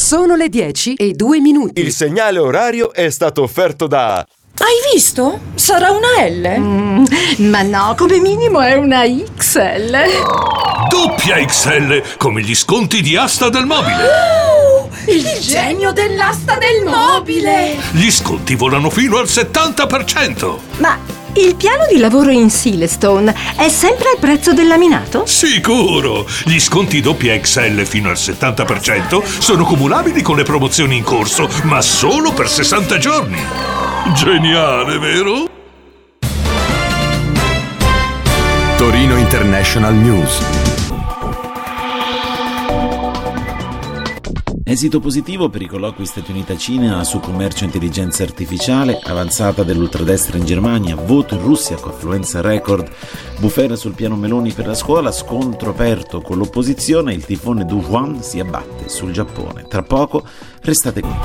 Sono le 10:02. Il segnale orario è stato offerto da... Hai visto? Sarà una L? Ma no, come minimo è una XL. Doppia XL, come gli sconti di Asta del Mobile. Il genio dell'asta del mobile! Gli sconti volano fino al 70%. Ma il piano di lavoro in Silestone è sempre al prezzo del laminato? Sicuro! Gli sconti doppia XL fino al 70% sono cumulabili con le promozioni in corso, ma solo per 60 giorni. Geniale, vero? Torino International News. Esito positivo per i colloqui Stati Uniti-Cina su commercio e intelligenza artificiale, avanzata dell'ultradestra in Germania, voto in Russia con affluenza record, bufera sul piano Meloni per la scuola, scontro aperto con l'opposizione, il tifone Dujuan si abbatte sul Giappone. Tra poco restate qui.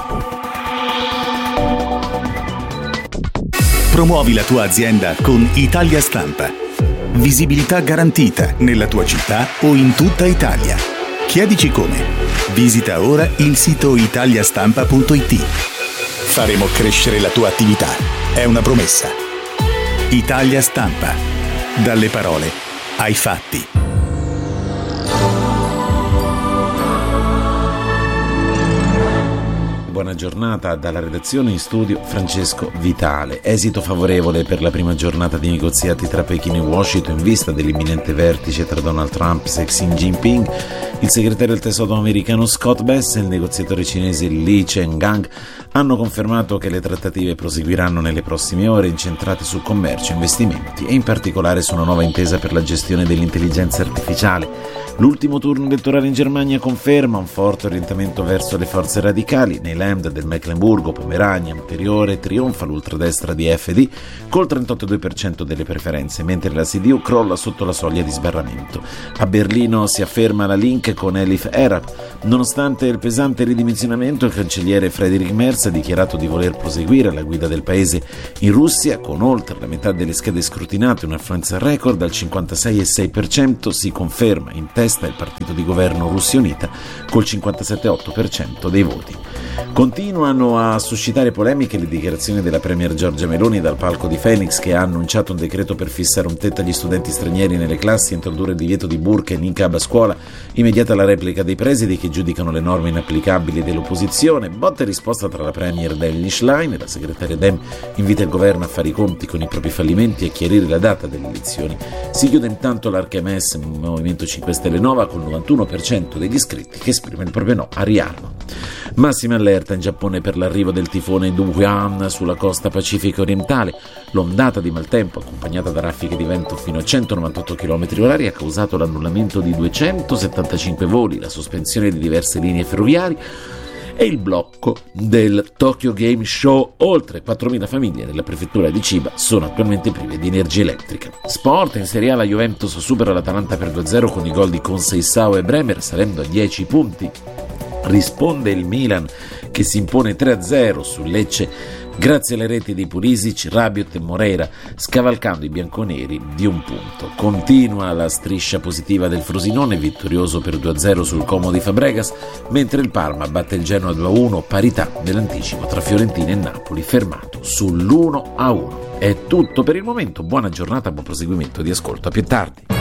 Promuovi la tua azienda con Italia Stampa. Visibilità garantita nella tua città o in tutta Italia. Chiedici come. Visita ora il sito italiastampa.it. Faremo crescere la tua attività. È una promessa. Italia Stampa. Dalle parole ai fatti. Buona giornata dalla redazione, in studio Francesco Vitale. Esito favorevole per la prima giornata di negoziati tra Pechino e Washington in vista dell'imminente vertice tra Donald Trump e Xi Jinping. Il segretario del Tesoro americano Scott Bess e il negoziatore cinese Li Chenggang hanno confermato che le trattative proseguiranno nelle prossime ore, incentrate su commercio, investimenti e in particolare su una nuova intesa per la gestione dell'intelligenza artificiale. L'ultimo turno elettorale in Germania conferma un forte orientamento verso le forze radicali. Nei Land del Mecklenburgo, Pomerania, Anteriore trionfa l'ultradestra di FD col 32% delle preferenze, mentre la CDU crolla sotto la soglia di sbarramento. A Berlino si afferma la Link con Elif Erap. Nonostante il pesante ridimensionamento, il cancelliere Friedrich Merz ha dichiarato di voler proseguire alla guida del paese. In Russia, con oltre la metà delle schede scrutinate, un'affluenza record al 56,6%, si conferma in testa il partito di governo Russia Unita col 57,8% dei voti. Continuano a suscitare polemiche le dichiarazioni della premier Giorgia Meloni dal palco di Phoenix, che ha annunciato un decreto per fissare un tetto agli studenti stranieri nelle classi e introdurre il divieto di burqa e niqab a scuola. Immediata la replica dei presidi che giudicano le norme inapplicabili dell'opposizione. Botta e risposta tra la premier Elly Schlein e la segretaria Dem invita il governo a fare i conti con i propri fallimenti e a chiarire la data delle elezioni. Si chiude intanto l'Archemes Movimento 5 Stelle Nova con il 91% degli iscritti che esprime il proprio no a Riarmo. Massima allerta in Giappone per l'arrivo del tifone Dujuan sulla costa pacifica orientale. L'ondata di maltempo, accompagnata da raffiche di vento fino a 198 km/h, ha causato l'annullamento di 275 voli, la sospensione di diverse linee ferroviarie e il blocco del Tokyo Game Show. Oltre 4.000 famiglie nella prefettura di Chiba sono attualmente prive di energia elettrica. Sport, in Serie A la Juventus supera l'Atalanta per 2-0 con i gol di Conceição e Bremer, salendo a 10 punti. Risponde il Milan che si impone 3-0 sul Lecce grazie alle reti di Pulisic, Rabiot e Moreira, scavalcando i bianconeri di un punto. Continua la striscia positiva del Frosinone, vittorioso per 2-0 sul Como di Fabregas, mentre il Parma batte il Genoa 2-1, parità nell'anticipo tra Fiorentina e Napoli, fermato sull'1-1. È tutto per il momento, buona giornata, buon proseguimento di ascolto, a più tardi.